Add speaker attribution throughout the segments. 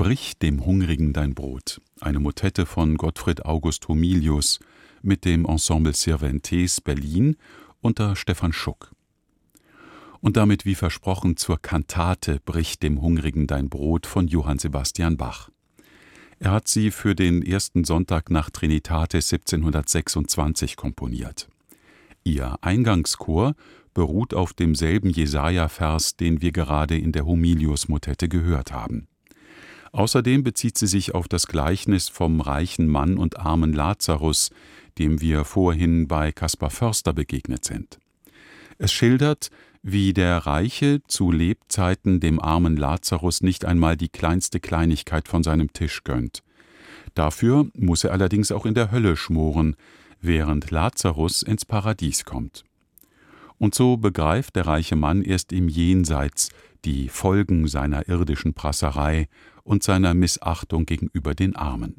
Speaker 1: Brich dem Hungrigen dein Brot, eine Motette von Gottfried August Homilius mit dem Ensemble Cervantes Berlin unter Stefan Schuck. Und damit wie versprochen zur Kantate Brich dem Hungrigen dein Brot von Johann Sebastian Bach. Er hat sie für den ersten Sonntag nach Trinitatis 1726 komponiert. Ihr Eingangschor beruht auf demselben Jesaja-Vers, den wir gerade in der Homilius-Motette gehört haben. Außerdem bezieht sie sich auf das Gleichnis vom reichen Mann und armen Lazarus, dem wir vorhin bei Caspar Förster begegnet sind. Es schildert, wie der Reiche zu Lebzeiten dem armen Lazarus nicht einmal die kleinste Kleinigkeit von seinem Tisch gönnt. Dafür muss er allerdings auch in der Hölle schmoren, während Lazarus ins Paradies kommt. Und so begreift der reiche Mann erst im Jenseits die Folgen seiner irdischen Prasserei und seiner Missachtung gegenüber den Armen.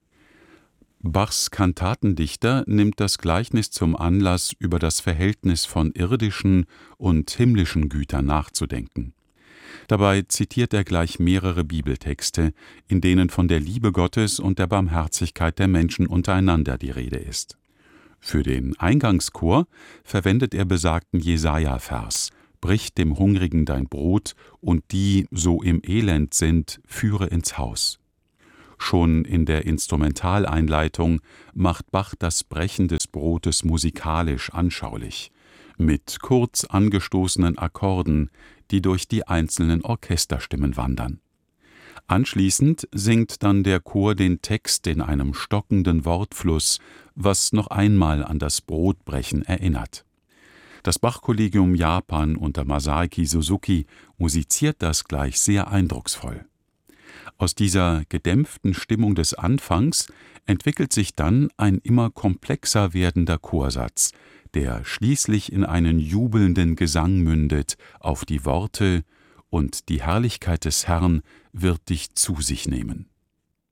Speaker 1: Bachs Kantatendichter nimmt das Gleichnis zum Anlass, über das Verhältnis von irdischen und himmlischen Gütern nachzudenken. Dabei zitiert er gleich mehrere Bibeltexte, in denen von der Liebe Gottes und der Barmherzigkeit der Menschen untereinander die Rede ist. Für den Eingangschor verwendet er besagten Jesaja-Vers: Brich dem Hungrigen dein Brot, und die so im Elend sind, führe ins Haus. Schon in der Instrumentaleinleitung macht Bach das Brechen des Brotes musikalisch anschaulich, mit kurz angestoßenen Akkorden, die durch die einzelnen Orchesterstimmen wandern. Anschließend singt dann der Chor den Text in einem stockenden Wortfluss, was noch einmal an das Brotbrechen erinnert. Das Bach-Kollegium Japan unter Masaaki Suzuki musiziert das gleich sehr eindrucksvoll. Aus dieser gedämpften Stimmung des Anfangs entwickelt sich dann ein immer komplexer werdender Chorsatz, der schließlich in einen jubelnden Gesang mündet auf die Worte: Und die Herrlichkeit des Herrn wird dich zu sich nehmen.